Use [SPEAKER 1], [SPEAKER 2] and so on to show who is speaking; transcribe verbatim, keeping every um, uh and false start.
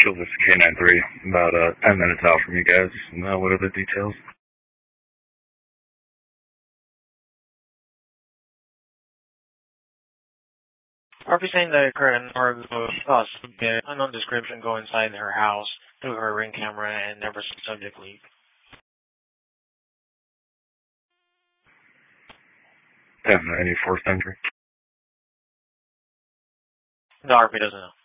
[SPEAKER 1] Shield, this is K nine three, about uh, ten minutes out from you guys. Uh, what are the details?
[SPEAKER 2] R P saying that current or us get unknown description go inside her house through her ring camera and never subject leave.
[SPEAKER 1] Yeah, any forced entry?
[SPEAKER 2] The R P doesn't know.